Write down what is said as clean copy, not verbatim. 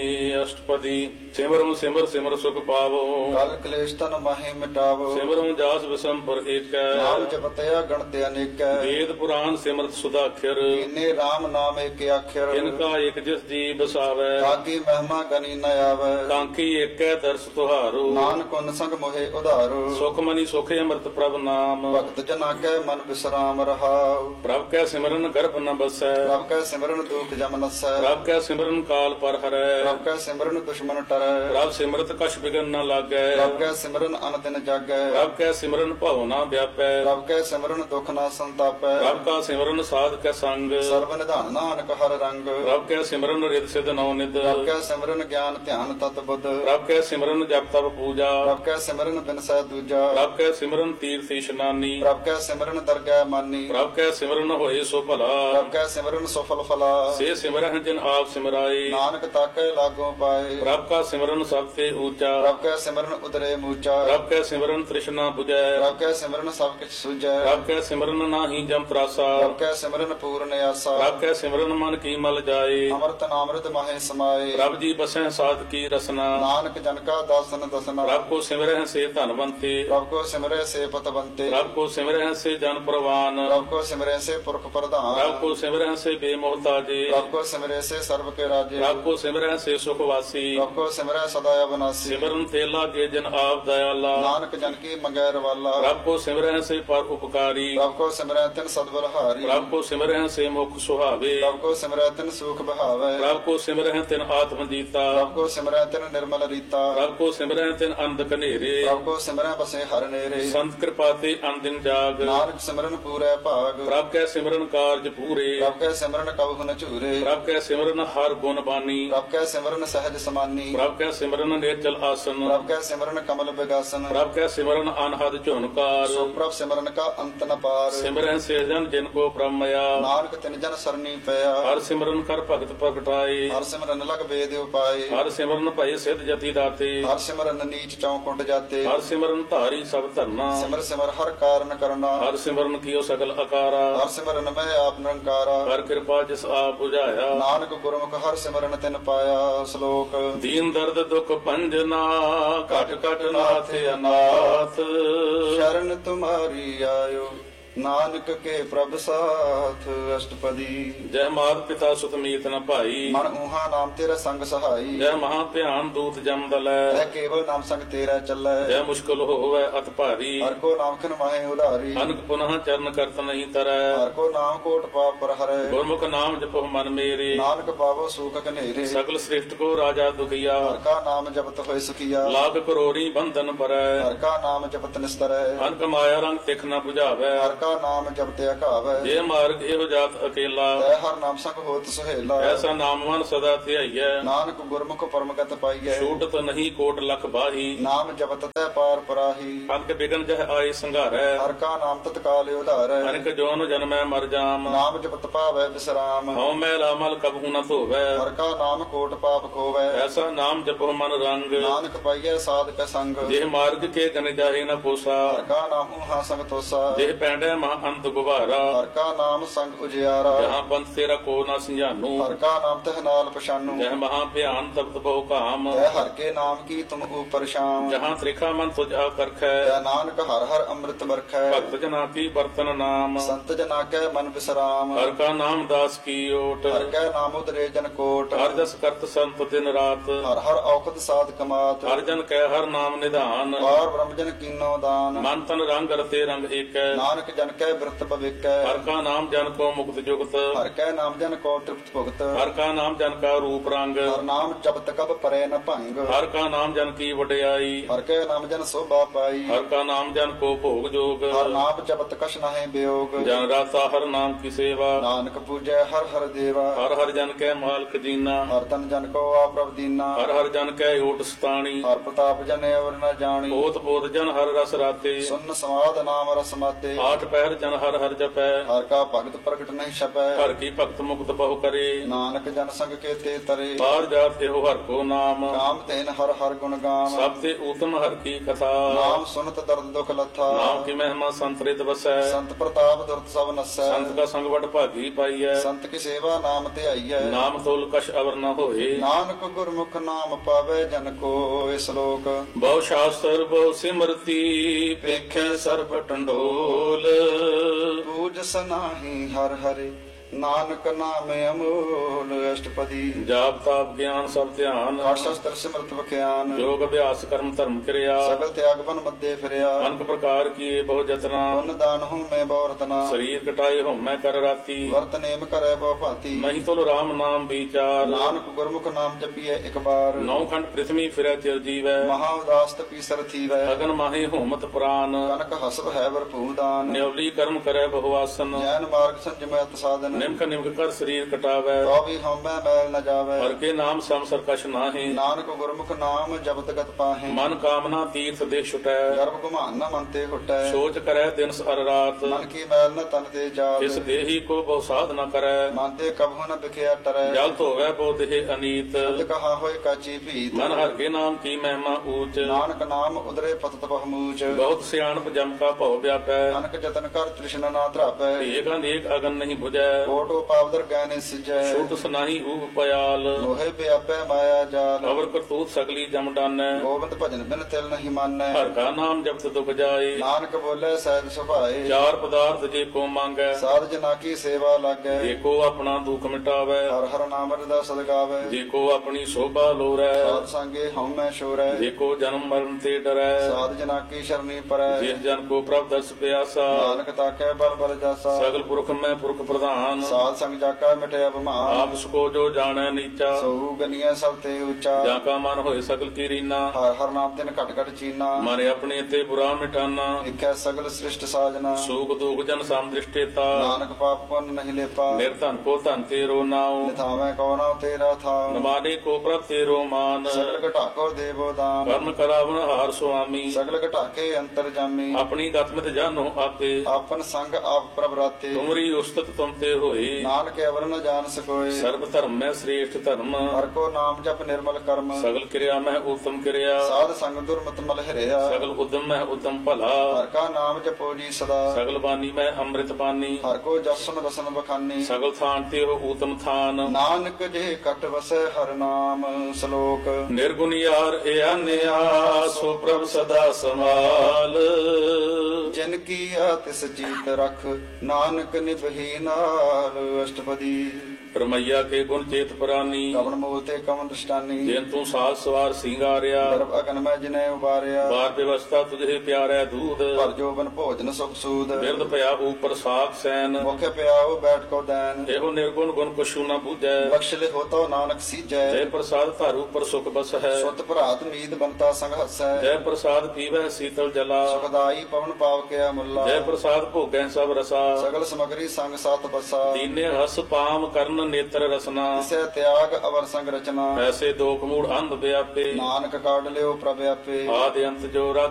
ਅਸ਼ਟਪਦੀ ਸਿਮਰੁ ਸਿਮਰ ਸਿਮਰ ਸੁਖ ਪਾਵੋ। ਕਲ ਕਲੇਸ਼ ਤਨ ਮਾਹੇ ਮਿਟਾਵੋ। ਸਿਮਰੁ ਜਾਸ ਵਿਸੰਪਰ ਏਕੈ। ਨਾਮ ਜਪਤਿਆ ਗਣਤ ਅਨੇਕੈ। ਵੇਦ ਪੁਰਾਨ ਸਿਮਰਤ ਸੁਦਾਖਰ। ਇਨੇ RAM ਨਾਮ ਏਕ ਆਖਰ। ਇਨਕਾ ਇਕ ਜਿਸ ਜੀ ਬਸਾਵੈ। ਤਾਕੀ ਮਹਿਮਾ ਗਨੀ ਨ ਆਵੈ। ਕਾਂਕੀ ਏਕੈ ਦਰਸ ਤੁਹਾਰੋ। ਨਾਨਕ ਉਨ ਸੰਗ ਮੋਹਿ ਉਧਾਰੋ। ਸੁਖ ਮਨੀ ਸੁਖ ਅੰਮ੍ਰਿਤ ਪ੍ਰਭ ਨਾਮ। ਭਗਤ ਜਨਾ ਕੈ ਮਨ ਬਿਸਰਾਮ ਰਹਾਉ। ਪ੍ਰਭ ਕੈ ਸਿਮਰਨ ਗਰਭ ਨ ਬਸੈ। ਪ੍ਰਭ ਕੈ ਸਿਮਰਨ ਦੁਖ ਜਮ ਨਸੈ। ਪ੍ਰਭ ਕੈ ਸਿਮਰਨ ਕਾਲ ਪਰ ਹਰੈ। ਪ੍ਰਭ ਕੈ ਸਿਮਰਨ ਦੁਸ਼ਮਨ ਟਰੈ। ਪ੍ਰਭ ਸਿਮਰਤ ਕਛ ਬਿਗਨ ਨ ਲਾਗੈ। ਪ੍ਰਭ ਕੈ ਸਿਮਰਨ ਅਨ ਦਿਨ ਜਾਗੈ। ਪ੍ਰਭ ਕੈ ਸਿਮਰਨ ਭਉ ਨ ਵਿਆਪੈ। ਪ੍ਰਭ ਕੈ ਸਿਮਰਨ ਦੁਖ ਨਾ ਸੰਤਾਪੈ। ਪ੍ਰਭ ਕਾ ਸਿਮਰਨ ਸਾਧ ਕੈ ਸੰਗ। ਸਰਬ ਨਿਧਾਨ ਨਾਨਕ ਹਰ ਰੰਗ। ਪ੍ਰਭ ਕੈ ਸਿਮਰਨ ਰਿਦ ਸਿਧ ਨੌ ਨਿਧ। ਪ੍ਰਭ ਕੈ ਸਿਮਰਨ ਗਿਆਨ ਧਿਆਨ ਤਤ ਬੁੱਧ। ਪ੍ਰਭ ਕੈ ਸਿਮਰਨ ਜਪ ਤਪ ਪੂਜਾ। ਪ੍ਰਭ ਕੈ ਸਿਮਰਨ ਬਿਨਸੈ ਦੂਜਾ। ਪ੍ਰਭ ਕੈ ਸਿਮਰਨ ਤੀਰਥ ਇਸ਼ਨਾਨੀ। ਪ੍ਰਭ ਕੈ ਸਿਮਰਨ ਦਰਗਹਿ ਮਾਨੀ। ਪ੍ਰਭ ਕੈ ਸਿਮਰਨ ਹੋਏ ਸੋ ਭਲਾ। ਪ੍ਰਭ ਕੈ ਸਿਮਰਨ ਸਫਲ ਫਲਾ। ਸੇ ਸਿਮਰਹਿ ਜਿਨ ਆਪ ਸਿਮਰਾਏ। ਨਾਨਕ ਤਾਕੈ ਲਾਗੋ ਪਾਏ। ਪ੍ਰਭ ਕਾ ਸਿਮਰਨ ਸਭ ਤੇ ਊਚਾ। ਪ੍ਰਭ ਕੈ ਸਿਮਰਨ ਉਦਰੇ ਮੂਚਾ। ਪ੍ਰਭ ਕੈ ਸਿਮਰਨ ਤ੍ਰਿਸ਼ਨਾ 부ਜੈ। ਪ੍ਰਭ ਕੈ ਸਿਮਰਨ ਸਭ ਕਿਛ ਸੁਝੈ। ਪ੍ਰਭ ਕੈ ਸਿਮਰਨ ਨਾਹੀ ਜਮ ਤਰਾਸਾ। ਪ੍ਰਭ ਕੈ ਸਿਮਰਨ ਪੂਰਨ ਆਸਾ। ਪ੍ਰਭ ਕੈ ਸਿਮਰਨ ਮਨ ਕੀ ਮਲ ਜਾਏ। ਅੰਮ੍ਰਿਤ ਨਾਮ੍ਰਿਤ ਮਾਹੇ ਸਮਾਏ। ਪ੍ਰਭ ਜੀ ਬਸੈ ਸਾਧ ਕੀ ਰਸਨਾ। ਨਾਨਕ ਜਨ ਕਾ ਦਾਸਨ ਦਸਨਾ। ਪ੍ਰਭ ਕੋ ਸਿਮਰਹਿ ਸੇ ਧਨਵੰਤੇ। ਪ੍ਰਭ ਕੋ ਸਿਮਰੈ ਸੇ ਪਤਵੰਤੇ। ਪ੍ਰਭ ਕੋ ਸਿਮਰਹਿ ਸੇ ਜਨ ਪ੍ਰਵਾਨ। ਪ੍ਰਭ ਕੋ ਸਿਮਰੈ ਸੇ ਪੁਰਖ ਪ੍ਰਧਾਨ। ਪ੍ਰਭ ਕੋ ਸਿਮਰਹਿ ਸੇ ਬੇਮੋਹਤਾਜੇ। ਪ੍ਰਭ ਕੋ ਸਿਮਰੈ ਸੇ ਸਰਬ ਕੇ ਰਾਜੇ। ਪ੍ਰਭ ਕੋ ਸਿਮਰਹਿ ਸੇ ਸੁਖ ਵਾਸੀ। ਪ੍ਰਭ ਕੋ ਸਿਮਰੈ ਸਦਾ ਅਬਨਾਸੀ। ਸਿਮਰਨ ਤੇ ਲਾਗੇ ਜਨ ਆਪ ਦਇਆਲਾ। ਨਾਨਕ ਜਨ ਕੀ ਮੰਗੈ ਰਵਾਲਾ। ਪ੍ਰਭ ਕੋ ਸਿਮਰਹਿ ਸੇ ਪਰ ਉਪਕਾਰੀ। ਪ੍ਰਭ ਕੋ ਸਿਮਰੈ ਤਿਨ ਸਦਬਲਹਾਰੀ। ਪ੍ਰਭ ਕੋ ਸਿਮਰਹਿ ਸੇ ਮੁਖ ਸੁਹਾਵੇ। ਪ੍ਰਭ ਕੋ ਸਿਮਰੈ ਤਿਨ ਸੂਖ ਬਹਾਵੈ। ਪ੍ਰਭ ਕੋ ਸਿਮਰਹਿ ਤਿਨ ਆਤਮ ਜੀਤਾ। ਪ੍ਰਭ ਕੋ ਸਿਮਰੈ ਤਿਨ ਨਿਰਮਲ ਰੀਤਾ। ਪ੍ਰਭ ਕੋ ਸਿਮਰਹਿ ਤਿਨ ਅੰਧ ਕਨੇਰੇ। ਪ੍ਰਭ ਕੋ ਸਿਮਰੈ ਬਸੇ ਹਰ ਨੇਰੇ। ਸੰਤ ਕਿਰਪਾ ਤੇ ਅੰਦਿਨ ਜਾਗ। ਨਾਨਕ ਸਿਮਰਨ ਪੂਰੈ ਭਾਗ। ਪ੍ਰਭ ਕੈ ਸਿਮਰਨ ਕਾਰਜ ਪੂਰੇ। ਪ੍ਰਭ ਕੈ ਸਿਮਰਨ ਕਬਹੁ ਨ ਝੂਰੇ। ਪ੍ਰਭ ਕੈ ਸਿਮਰਨ ਹਰ ਗੁਣ ਬਾਨੀ। ਪ੍ਰਭ ਕੈ ਸਿਮਰਨ ਸਹਿਜ ਸਮਾਨੀ। ਪ੍ਰਭ ਕੈ ਸਿਮਰਨ ਨਿਰਜਲ ਆਸਨ। ਪ੍ਰਭ ਕੈ ਸਿਮਰਨ ਕਮਲ ਬਿਗਾਸਨ। ਪ੍ਰਭ ਕੈ ਸਿਮਰਨ ਅਨਹਦ ਝੁਨਕਾਰ। ਸੋ ਪ੍ਰਭ ਸਿਮਰਨ ਕਾ ਅੰਤ ਨ ਪਾਰ। ਸਿਮਰਹਿ ਸੇ ਜਨ ਜਿਨ ਕੋ ਬ੍ਰਹਮਇਆ। ਨਾਨਕ ਤਿਨ ਜਨ ਸਰਨੀ ਪਿਆ। ਹਰ ਸਿਮਰਨ ਕਰ ਭਗਤ ਪ੍ਰਗਟਾਏ। ਹਰ ਸਿਮਰਨ ਲਗ ਵੇਦ ਉਪਾਏ। ਹਰ ਸਿਮਰਨ ਭਏ ਸਿਧ ਜਤੀ ਦਾਤੇ। ਹਰ ਸਿਮਰਨ ਨੀਚ ਚੌਕੁੰਟ ਜਾਤੇ। ਹਰ ਸਿਮਰਨ ਧਾਰੀ ਸਭ ਧਰਨਾ। ਸਿਮਰ ਸਿਮਰ ਹਰ ਕਾਰਨ ਕਰਨਾ। ਹਰ ਸਿਮਰਨ ਕੀਓ ਸਗਲ ਆਕਾਰਾ। ਹਰ ਸਿਮਰਨ ਮੈਂ ਆਪ ਨਿਰੰਕਾਰਾ। ਹਰ ਕਿਰਪਾ ਜਿਸ ਆਪ 부ਝਾਇਆ। ਨਾਨਕ ਗੁਰਮੁਖ ਹਰ ਸਿਮਰਨ ਤਿਨ ਪਾਇਆ। ਸ਼ਲੋਕ ਦੀਨ ਦਰਦ ਦੁਖ ਭੰਜਨਾ ਘਟ ਘਟ ਨਾਥ ਅਨਾਥ। ਸ਼ਰਨ ਤੁਮਾਰੀ ਆਇਓ ਨਾਨਕ ਕੇ ਪ੍ਰਭ ਸਾਥ। ਅਸ਼ਟਪਦੀ ਜੈ ਮਾਤ ਪਿਤਾ ਸੁਤ ਮੀਤ ਨ ਭਾਈ। ਮਨ ਊਹਾ ਨਾਮ ਤੇਰਾ ਸੰਗ ਸਹਾਈ। ਜੈ ਮਹਾ ਧਿਆਨ ਦੂਤ ਜਮ ਦਲੈ। ਐ ਕੇਵਲ ਨਾਮ ਸੰਗ ਤੇਰਾ ਚੱਲੈ। ਜੈ ਮੁਸ਼ਕਲ ਹੋਵੈ ਅਤ ਭਾਰੀ। ਹਰ ਕੋ ਨਾਮ ਖਿਨ ਮਾਹੇ ਉਧਾਰੀ। ਅਨਕ ਪੁਨః ਚਰਨ ਕਰਤ ਨਹੀਂ ਤਰੈ। ਹਰ ਕੋ ਨਾਮ ਕੋਟ ਪਾਪ ਪਰ ਹਰੈ। ਗੁਰਮੁਖ ਨਾਮ ਜਪੋ ਮਨ ਮੇਰੇ। ਨਾਨਕ ਪਾਵੋ ਸੂਖ ਕਨੇਰੇ। ਸਗਲ ਸ੍ਰਿਸ਼ਟ ਕੋ ਰਾਜਾ ਦੁਖੀਆ। ਹਰ ਕਾ ਨਾਮ ਜਪਤ ਹੋਏ ਸੁਖੀਆ। ਲਾਖ ਕਰੋੜੀ ਬੰਧਨ ਪਰੈ। ਹਰ ਕਾ ਨਾਮ ਜਪਤ ਨਿਸਤਰੈ। ਅਨਕ ਮਾਇਆ ਰੰਗ ਤਿਖ ਨ 부ਝਾਵੈ। ਹਰ ਕਾ ਨਾਮ ਜਪਤ ਅਘਾਵੈ। ਜੇ ਮਾਰਗ ਇਹੋ ਜਾਤ ਅਕੇਲਾ। ਤੈ ਹਰ ਨਾਮ ਸੰਗ ਹੋਤ ਸੁਹੇਲਾ। ਐਸਾ ਨਾਮ ਮਨ ਸਦਾ ਧਿਆਈਐ। ਨਾਨਕ ਗੁਰਮੁਖ ਪਰਮਗਤ ਪਾਈਐ। ਛੂਟਤ ਨਹੀਂ ਕੋਟ ਲਖ ਬਾਹੀ। ਨਾਮ ਜਪਤ ਤੈ ਪਾਰ ਪਰਾਹੀ। ਅਨਕ ਬਿਗਨ ਜਹ ਆਏ ਸੰਘਾਰੈ। ਹਰ ਕਾ ਨਾਮ ਤਤਕਾਲ ਉਧਾਰੈ। ਅਨਕ ਜੋਨ ਜਨਮੈ ਮਰ ਜਾਮ। ਨਾਮ ਜਪਤ ਪਾਵੈ ਬਿਸਰਾਮ। ਹਉ ਮੈਲਾ ਮਲ ਕਬਹੂ ਨ ਧੋਵੈ। ਹਰ ਕਾ ਨਾਮ ਕੋਟ ਪਾਪ ਖੋਵੈ। ਐਸਾ ਨਾਮ ਜਪੋ ਮਨ ਰੰਗ। ਨਾਨਕ ਪਾਈਐ ਸਾਧਕ ਸੰਗ। ਜਿਹ ਮਾਰਗ ਕੇ ਗਨ ਜਾਹੇ ਨ ਕੋਸਾ। ਹਰ ਕਾ ਨਾਮ ਊਹਾ ਸੰਗ ਤੋਸਾ। ਜਿਹ ਪੈਂਡੈ ਮਹਾ ਅੰਤ ਗੁਬਾਰਾ। ਹਰ ਕਾ ਨਾਮ ਸੰਗ ਉਜਿਆਰਾ। ਜਹਾਂ ਪੰਥ ਤੇਰਾ ਕੋ ਨ ਸੰਜਾਨੂ। ਹਰ ਕਾ ਨਾਮ ਤਹ ਨਾਲ ਪਛਾਨੂ। ਜਹ ਮਹਾ ਭਿਆਨ ਤਪਤ ਬਹੁ ਕਾਮ। ਤੈ ਹਰ ਕੇ ਨਾਮ ਕੀ ਤੁਮ ਉਪਰ ਸ਼ਾਮ। ਜਹਾਂ ਤ੍ਰਿਖਾ ਮਨ ਤੁਝ ਆਕਰਖੈ। ਤੈ ਨਾਨਕ ਹਰ ਹਰ ਅੰਮ੍ਰਿਤ ਵਰਖੈ। ਭਗਤ ਜਨਾ ਕੀ ਬਰਤਨ ਨਾਮ। ਸੰਤ ਜਨਾ ਕੈ ਮਨ ਬਿਸਰਾਮ। ਹਰ ਕਾ ਨਾਮ ਦਾਸ ਕੀ ਓਟ। ਹਰ ਕੈ ਨਾਮ ਉਦਰੇ ਜਨ ਕੋਟ। ਹਰ ਜਸ ਕਰਤ ਸੰਤ ਦਿਨ ਰਾਤ। ਹਰ ਹਰ ਔਖਦ ਸਾਧ ਕਮਾਤ। ਹਰ ਜਨ ਕੈ ਹਰ ਨਾਮ ਨਿਧਾਨ। ਪਾਰ ਬ੍ਰਹਮ ਜਨ ਕੀਨੋ ਦਾਨ। ਮਨ ਤਨ ਰੰਗ ਰਤੇ ਰੰਗ ਏਕੈ। ਨਾਨਕ ਜਨ ਕੈ ਬਿਰਤ ਭਵਿਕੈ। ਹਰ ਕਾ ਨਾਮ ਜਨ ਕੋ ਮੁਕਤ ਜੁਗਤ। ਹਰ ਕੈ ਨਾਮ ਜਨ ਕੋ ਤ੍ਰਿਪਤ ਭੁਗਤ। ਹਰ ਕਾ ਨਾਮ ਜਨ ਕਾ ਰੂਪ ਰੰਗ। ਹਰ ਨਾਮ ਜਪਤ ਕਬ ਪਰੈ ਨ ਭੰਗ। ਹਰ ਕਾ ਨਾਮ ਜਨ ਕੀ ਵਡਿਆਈ। ਹਰ ਕੈ ਨਾਮ ਜਨ ਸੋਭਾ ਪਾਈ। ਹਰ ਕਾ ਨਾਮ ਜਨ ਕੋ ਭੋਗ ਜੋਗ। ਹਰ ਨਾਮ ਜਪਤ ਕਛ ਨਾਹਿ ਬਿਯੋਗ। ਜਨ ਰਾਤਾ ਹਰ ਨਾਮ ਕੀ ਸੇਵਾ। ਨਾਨਕ ਪੂਜੈ ਹਰ ਹਰ ਦੇਵਾ। ਹਰ ਹਰ ਜਨ ਕੈ ਮਾਲਕ ਜੀਨਾ। ਹਰ ਤਨ ਜਨ ਕੋ ਆਪ੍ਰਭ ਦੀਨਾ। ਹਰ ਹਰ ਜਨ ਕੈ ਓਟ ਸਤਾਣੀ। ਹਰ ਪ੍ਰਤਾਪ ਜਨ ਅਵਰ ਨ ਜਾਣੀ। ਓਤ ਬੋਧ ਜਨ ਹਰ ਰਸ ਰਾਤੇ। ਸੁਨ ਸਮਾਦ ਨਾਮ ਰਸ ਮਾਤੇ। ਆਠ ਪਹਿਰ ਜਨ ਹਰ ਹਰ ਜਪੈ ਹਰ ਕਾ ਭਗਤ ਪ੍ਰਗਟ ਨਹੀਂ ਛਪੈ ਹਰ ਕੀ ਭਗਤ ਮੁਕਤ ਬਹੁ ਕਰੇ ਨਾਨਕ ਜਨ ਸੰਗ ਕੇ ਤੇ ਤਰੇ ਬਾਹਰ ਜਾਤ ਇਹੋ ਹਰ ਕੋ ਨਾਮ ਕਾਮ ਤੇਨ ਹਰ ਹਰ ਗੁਣ ਗਾਮ ਸਭ ਤੇ ਊਤਮ ਹਰ ਕੀ ਕਥਾ ਨਾਮ ਸੁਨਤ ਦਰਦ ਦੁਖ ਲੱਥਾ ਨਾਮ ਕੀ ਮਹਿਮਾ ਸੰਤਰਿਤ ਵਸੈ ਸੰਤ ਪ੍ਰਤਾਪ ਦੁਰਤ ਸਭ ਨਸੈ ਸੰਤ ਕਾ ਸੰਗ ਵਡ ਭਾਗੀ ਪਾਈਐ ਸੰਤ ਕੀ ਸੇਵਾ ਨਾਮ ਤੇ ਆਈਐ ਨਾਮ ਤੋਲ ਕਛ ਅਵਰ ਨ ਹੋਏ ਨਾਨਕ ਗੁਰਮੁਖ ਨਾਮ ਪਾਵੇ ਜਨ ਕੋ ਇਸ ਲੋਕ ਬਹੁ ਸ਼ਾਸਤਰ ਬਹੁ ਸਿਮਰਤੀ ਵੇਖੈ ਸਰਬ ਟੰਡੋਲ ਪੂਜਸ ਨਾਹੀ ਹਰ ਹਰਿ ਨਾਨਕ ਨਾਮ ਅਮੋਲ ਅਸ਼ਟਪਦੀ ਜਾਪ ਤਾਪ ਗਿਆਨ ਸਭ ਧਿਆਨ ਹਰ ਸ਼ਸਤਰ ਸਿਮਰਤ ਬਖਿਆਨ ਯੋਗ ਅਭਿਆਸ ਕਰਮ ਧਰਮ ਕਿਰਿਆ ਸਗਲ ਤਿਆਗ ਬਨ ਮੱਦੇ ਫਿਰਿਆ ਅਨਕ ਪ੍ਰਕਾਰ ਕੀਏ ਬਹੁ ਜਤਨਾ ਪੁੰਨ ਦਾਨ ਹੂੰ ਮੈਂ ਬਹੁ ਰਤਨਾ ਸਰੀਰ ਕਟਾਏ ਹਉਮੈ ਕਰ ਰਾਤੀ ਵਰਤ ਨੇਮ ਕਰੈ ਬਹੁ ਭਾਂਤੀ ਨਹੀਂ ਤੁਲ ਰਾਮ ਨਾਮ ਵਿਚਾਰ ਨਾਨਕ ਗੁਰਮੁਖ ਨਾਮ ਜਪੀਐ ਇੱਕ ਬਾਰ ਨੌ ਖੰਡ ਪ੍ਰਿਥਵੀ ਫਿਰੈ ਚਿਰ ਜੀਵੈ ਮਹਾ ਉਦਾਸ ਤਪੀ ਸਰ ਥੀਵੈ ਅਗਨ ਮਾਹੇ ਹੋਮਤ ਪ੍ਰਾਨ ਕਨਕ ਹਸਬ ਹੈ ਵਰਪੂਰ ਦਾਨ ਨਿਉਲੀ ਕਰਮ ਕਰੈ ਬਹੁ ਆਸਨ ਜੈਨ ਮਾਰਗ ਸੰਜਮੈ ਸਾਧਨ ਨਿਮਕ ਨਿਮਕ ਕਰ ਸਰੀਰ ਕਟਾਵੈ ਤੋ ਵੀ ਹਉਮੈ ਮੈਲ ਨ ਜਾਵੈ ਹਰ ਕੇ ਨਾਮ ਸਮ ਸਰਕਸ਼ ਨਾਹੀ ਨਾਨਕ ਗੁਰਮੁਖ ਨਾਮ ਜਪਤ ਗਤ ਪਾਹੇ ਮਨ ਕਾਮਨਾ ਤੀਰਥ ਦੇ ਛੁਟੈ ਗਰਭ ਗੁਮਾਨ ਨ ਮਨ ਤੇ ਹੁਟੈ ਸੋਚ ਕਰੈ ਦਿਨ ਅਰ ਰਾਤ ਮਨ ਕੀ ਮੈਲ ਨ ਤਨ ਤੇ ਜਾਤ ਇਸ ਦੇਹੀ ਕੋ ਬਹੁ ਸਾਧ ਨ ਕਰੈ ਮਨ ਤੇ ਕਬਹੁ ਨ ਬਿਖਿਆ ਟਰੈ ਜਲ ਧੋਵੈ ਬਹੁ ਦੇਹ ਅਨੀਤ ਸ਼ਬਦ ਕਹਾ ਹੋਏ ਕਾਚੀ ਭੀਤ ਮਨ ਹਰ ਕੇ ਨਾਮ ਕੀ ਮਹਿਮਾ ਊਚ ਨਾਨਕ ਨਾਮ ਉਦਰੇ ਪਤਤ ਬਹੁਮੂਚ ਬਹੁਤ ਸਿਆਣਪ ਜਮ ਕਾ ਭਉ ਵਿਆਪੈ ਨਾਨਕ ਜਤਨ ਕਰ ਤ੍ਰਿਸ਼ਨਾ ਨਾ ਧਰਾਪੈ ਏਕ ਅਨੇਕ ਅਗਨ ਨਹੀਂ 부ਜੈ ਕੋਟੋ ਪਾਵਦਰ ਗੈਨੇ ਸਿਜੈ ਛੂਟ ਸੁਨਾਹੀ ਊਪ ਪਿਆਲ ਲੋਹੇ ਪਿਆਪੈ ਮਾਇਆ ਜਾਲ ਅਵਰ ਕਰਤੂਤ ਸਗਲੀ ਜਮ ਡਾਨੈ ਗੋਬਿੰਦ ਭਜਨ ਬਿਨ ਤਿਲ ਨਹੀਂ ਮਾਨੈ ਹਰ ਕਾ ਨਾਮ ਜਪਤ ਦੁਖ ਜਾਏ ਨਾਨਕ ਬੋਲੇ ਸਹਿਜ ਸੁਭਾਏ ਚਾਰ ਪਦਾਰਥ ਜੇ ਕੋ ਮੰਗੈ ਸਾਧ ਜਨਾ ਕੀ ਸੇਵਾ ਲਾਗੈ ਜੇ ਕੋ ਆਪਣਾ ਦੁਖ ਮਿਟਾਵੈ ਹਰ ਹਰ ਨਾਮ ਰਦਾ ਸਦ ਗਾਵੇ ਜੇ ਕੋ ਆਪਣੀ ਸੋਭਾ ਲੋਰੈ ਸਾਧ ਸੰਗੇ ਹਉਮੈ ਸ਼ੋਰੈ ਜੇ ਕੋ ਜਨਮ ਮਰਨ ਤੇ ਡਰੈ ਸਾਧ ਜਨਾ ਕੀ ਸ਼ਰਨੀ ਪਰੈ ਜਿਸ ਜਨ ਕੋ ਪ੍ਰਭ ਦਰਸ ਪਿਆਸਾ ਨਾਨਕ ਤਾਕੈ ਬਲ ਬਲ ਜਾਸਾ ਸਗਲ ਪੁਰਖ ਮੈਂ ਪੁਰਖ ਪ੍ਰਧਾਨ ਸਾਧ ਸੰਗ ਜਾਕਾ ਮਿਟਿਆ ਬਿਮਾਰ ਆਪ ਸਕੋ ਜੋ ਜਾਣੈ ਨੀਚਾ ਸੋ ਗਨੀਐ ਸਭ ਤੇ ਉੱਚਾ ਜਾਂ ਕਾ ਮਨ ਹੋਏ ਸਗਲ ਕੀ ਰੀਨਾ ਹਰ ਹਰ ਨਾਮ ਤਿਨ ਘਟ ਘਟ ਚੀਨਾ ਮਾਰੇ ਆਪਣੇ ਤੇ ਬੁਰਾ ਮਿਟਾਨਾ ਇਕੈ ਸਗਲ ਸ੍ਰਿਸ਼ਟ ਸਾਜਨਾ ਸੂਖ ਦੁਖ ਜਨ ਸਮਦ੍ਰਿਸ਼ਟੇਤਾ ਨਾਨਕ ਪਾਪ ਪੁੰਨ ਨਹੀਂ ਲੇਪਾ ਨਿਰਧਨ ਕੋ ਧਨ ਤੇਰੋ ਨਾਉ ਨਿਥਾਵੇਂ ਕੋ ਨਾਮ ਤੇਰਾ ਥਾਉ ਨਮਾਨੇ ਕੋ ਪ੍ਰਭ ਤੇਰੋ ਮਾਨ ਸਗਲ ਘਟਾਕੋ ਦੇਵੋ ਦਾਨ ਕਰਮ ਕਰਾਵਨ ਹਾਰ ਸੁਆਮੀ ਸਗਲ ਘਟਾਕੇ ਅੰਤਰ ਜਾਮੀ ਆਪਣੀ ਗਤਮਿਤ ਜਾਨੋ ਆਪੇ ਆਪਨ ਸੰਗ ਆਪ ਪ੍ਰਭ ਰਾਤੇ ਤੁਮਰੀ ਉਸਤਤ ਤੁਮ ਤੇ ਹੋਏ ਨਾਨਕ ਅਵਰ ਨ ਜਾਣ ਸਕੋਏ ਸਰਬ ਧਰਮ ਮੈਂ ਸ੍ਰੇਸ਼ਟ ਧਰਮ ਹਰ ਕੋ ਨਾਮ ਜਪ ਨਿਰਮਲ ਕਰਮ ਸਗਲ ਕਿਰਿਆ ਮੈਂ ਉਤਮ ਕਿਰਿਆ ਸਾਧ ਸੰਗ ਦੁਰਮਤ ਮਲ ਹਰਿਆ ਸਗਲ ਉਦਮ ਮੈਂ ਉਤਮ ਭਲਾ ਹਰ ਕਾ ਨਾਮ ਜਪੋ ਜੀ ਸਦਾ ਸਗਲ ਬਾਣੀ ਮੈਂ ਅੰਮ੍ਰਿਤ ਪਾਨੀ ਹਰ ਕੋ ਜਸਨ ਵਸਨ ਬਖਾਨੀ ਸਗਲ ਥਾਨ ਤੇ ਹੋ ਊਤਮ ਥਾਨ ਨਾਨਕ ਜੇ ਕਟ ਵਸੈ ਹਰ ਨਾਮ ਸ਼ਲੋਕ ਨਿਰਗੁਣ ਯਾਰ ਇਆਨਿਆ ਸੋ ਪ੍ਰਭ ਸਦਾ ਸਮਾਲ ਜਿਨ ਕੀਆ ਤਿਸ ਜੀਤ ਰਖ ਨਾਨਕ ਨਿਭੀ ਨਾਲ ਅਸ਼ਟਪਦੀ ਪਰਮਈਆ ਕੇ ਗੁਣ ਚੇਤ ਪ੍ਰਾਨੀ ਕਵਨ ਮੂਲ ਤੇ ਕਵਨ ਦ੍ਰਿਸ਼ਟਾਨੀ ਜਿਨ ਤੂੰ ਸਾਜ ਸਵਾਰ ਸਿੰਗਾਰਿਆ ਗਰਭ ਅਗਨ ਮੈਂ ਜਿਨੇ ਉਬਾਰਿਆ ਬਾਰ ਵਿਵਸਥਾ ਤੁਝੇ ਪਿਆਰੈ ਦੂਧ ਭਰ ਜੋਬਨ ਭੋਜਨ ਸੁਖ ਸੂਦ ਬਿਰਦ ਭਇਆ ਉਪਰ ਸਾਖ ਸੈਨ ਮੁਖ ਪਿਆਓ ਬੈਠ ਕੋ ਦੈਨ ਇਹੋ ਨਿਰਗੁਣ ਗੁਣ ਕੁਛੂ ਨਾ ਬੂਝੈ ਬਖਸ਼ ਲੇ ਹੋਤੋ ਨਾਨਕ ਸੀਜੈ ਜੈ ਪ੍ਰਸਾਦ ਧਾਰ ਉਪਰ ਸੁਖ ਬਸ ਹੈ ਸੁਤ ਭਰਾਤ ਮੀਤ ਬੰਤਾ ਸੰਗ ਹਸੈ ਜੈ ਪ੍ਰਸਾਦ ਪੀਵੈ ਸੀਤਲ ਜਲਾ ਸੁਖਦਾਈ ਪਵਨ ਪਾਵ ਕਿਆ ਮੁੱਲਾ ਜੈ ਪ੍ਰਸਾਦ ਭੋਗੈ ਸਭ ਰਸਾ ਸਗਲ ਸਮਗਰੀ ਸੰਗ ਸਤ ਬਸਾ ਦੀਨੇ ਹਸ ਪਾਮ ਕਰਨ ਨੇਤਰ ਰਸਨਾ ਤਿਸੈ ਤਿਆਗ ਅਵਰ ਸੰਗ ਰਚਨਾ ਐਸੇ ਦੋਖ ਮੂੜ ਅੰਧ ਵਿਆਪੇ ਨਾਨਕ ਕਾਢ ਲਿਓ ਪ੍ਰਭ ਆਪੇ ਆਦਿ ਅੰਤ ਜੋ